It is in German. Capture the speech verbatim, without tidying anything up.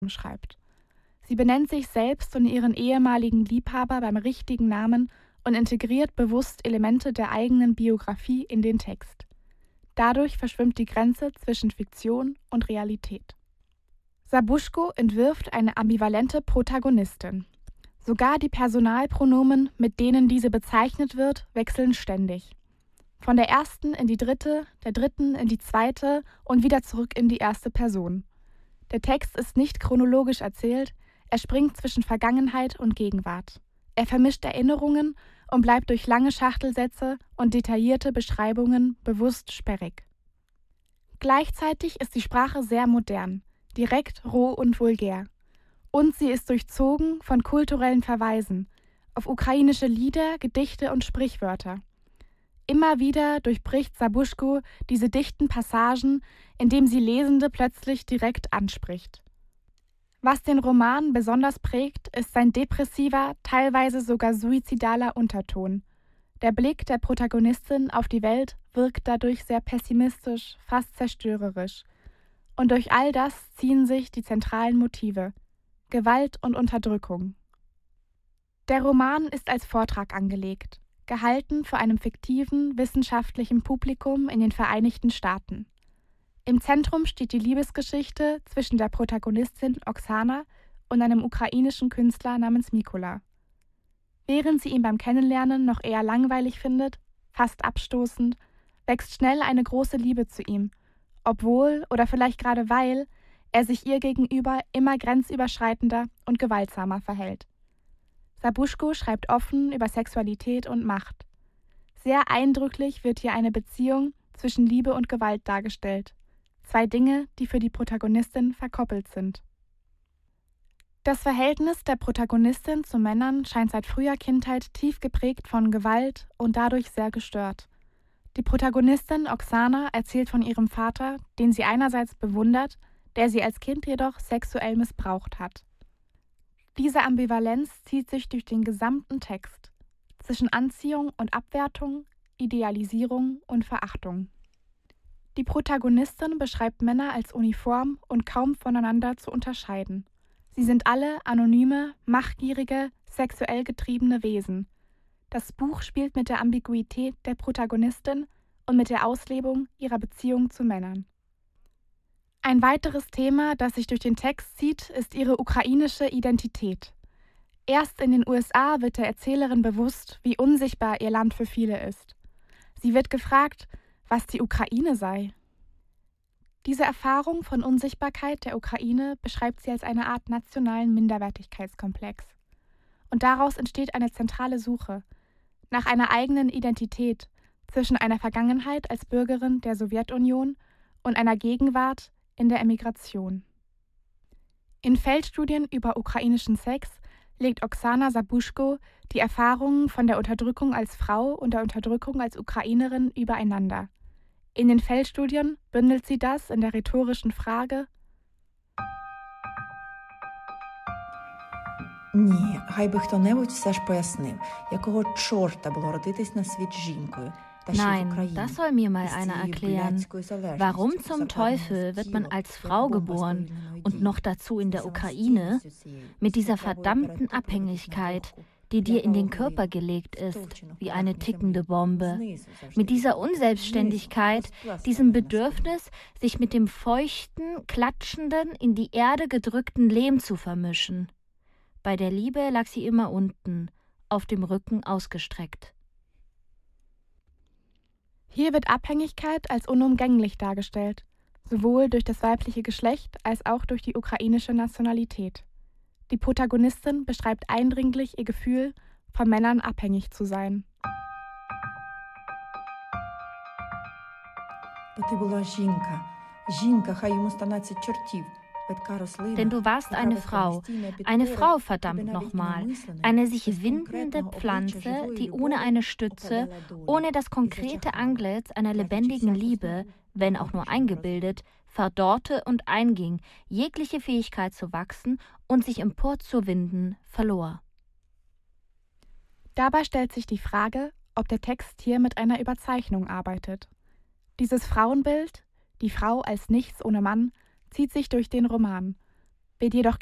schreibt. Sie benennt sich selbst und ihren ehemaligen Liebhaber beim richtigen Namen und integriert bewusst Elemente der eigenen Biografie in den Text. Dadurch verschwimmt die Grenze zwischen Fiktion und Realität. Sabushko entwirft eine ambivalente Protagonistin. Sogar die Personalpronomen, mit denen diese bezeichnet wird, wechseln ständig. Von der ersten in die dritte, der dritten in die zweite und wieder zurück in die erste Person. Der Text ist nicht chronologisch erzählt, er springt zwischen Vergangenheit und Gegenwart. Er vermischt Erinnerungen und bleibt durch lange Schachtelsätze und detaillierte Beschreibungen bewusst sperrig. Gleichzeitig ist die Sprache sehr modern, direkt, roh und vulgär. Und sie ist durchzogen von kulturellen Verweisen auf ukrainische Lieder, Gedichte und Sprichwörter. Immer wieder durchbricht Sabushko diese dichten Passagen, indem sie Lesende plötzlich direkt anspricht. Was den Roman besonders prägt, ist sein depressiver, teilweise sogar suizidaler Unterton. Der Blick der Protagonistin auf die Welt wirkt dadurch sehr pessimistisch, fast zerstörerisch. Und durch all das ziehen sich die zentralen Motive: Gewalt und Unterdrückung. Der Roman ist als Vortrag angelegt, gehalten vor einem fiktiven, wissenschaftlichen Publikum in den Vereinigten Staaten. Im Zentrum steht die Liebesgeschichte zwischen der Protagonistin Oksana und einem ukrainischen Künstler namens Mykola. Während sie ihn beim Kennenlernen noch eher langweilig findet, fast abstoßend, wächst schnell eine große Liebe zu ihm, obwohl oder vielleicht gerade weil er sich ihr gegenüber immer grenzüberschreitender und gewaltsamer verhält. Sabushko schreibt offen über Sexualität und Macht. Sehr eindrücklich wird hier eine Beziehung zwischen Liebe und Gewalt dargestellt. Zwei Dinge, die für die Protagonistin verkoppelt sind. Das Verhältnis der Protagonistin zu Männern scheint seit früher Kindheit tief geprägt von Gewalt und dadurch sehr gestört. Die Protagonistin Oksana erzählt von ihrem Vater, den sie einerseits bewundert, der sie als Kind jedoch sexuell missbraucht hat. Diese Ambivalenz zieht sich durch den gesamten Text, zwischen Anziehung und Abwertung, Idealisierung und Verachtung. Die Protagonistin beschreibt Männer als uniform und kaum voneinander zu unterscheiden. Sie sind alle anonyme, machtgierige, sexuell getriebene Wesen. Das Buch spielt mit der Ambiguität der Protagonistin und mit der Auslebung ihrer Beziehung zu Männern. Ein weiteres Thema, das sich durch den Text zieht, ist ihre ukrainische Identität. Erst in den U S A wird der Erzählerin bewusst, wie unsichtbar ihr Land für viele ist. Sie wird gefragt, was die Ukraine sei. Diese Erfahrung von Unsichtbarkeit der Ukraine beschreibt sie als eine Art nationalen Minderwertigkeitskomplex. Und daraus entsteht eine zentrale Suche nach einer eigenen Identität zwischen einer Vergangenheit als Bürgerin der Sowjetunion und einer Gegenwart in der Emigration. In Feldstudien über ukrainischen Sex legt Oksana Sabushko die Erfahrungen von der Unterdrückung als Frau und der Unterdrückung als Ukrainerin übereinander. In den Feldstudien bündelt sie das in der rhetorischen Frage: Ні, хай би хто-небудь все ж пояснив, якого чорта було родитись на світ жінкою. Nein, das soll mir mal einer erklären. Warum zum Teufel wird man als Frau geboren und noch dazu in der Ukraine mit dieser verdammten Abhängigkeit, die dir in den Körper gelegt ist, wie eine tickende Bombe, mit dieser Unselbstständigkeit, diesem Bedürfnis, sich mit dem feuchten, klatschenden, in die Erde gedrückten Lehm zu vermischen. Bei der Liebe lag sie immer unten, auf dem Rücken ausgestreckt. Hier wird Abhängigkeit als unumgänglich dargestellt, sowohl durch das weibliche Geschlecht als auch durch die ukrainische Nationalität. Die Protagonistin beschreibt eindringlich ihr Gefühl, von Männern abhängig zu sein. Бо ти була жінка. Жінка, хай йому станеться чортів. Denn du warst eine Frau, eine Frau verdammt nochmal, eine sich windende Pflanze, die ohne eine Stütze, ohne das konkrete Antlitz einer lebendigen Liebe, wenn auch nur eingebildet, verdorrte und einging, jegliche Fähigkeit zu wachsen und sich emporzuwinden, verlor. Dabei stellt sich die Frage, ob der Text hier mit einer Überzeichnung arbeitet. Dieses Frauenbild, die Frau als nichts ohne Mann, zieht sich durch den Roman. wird jedoch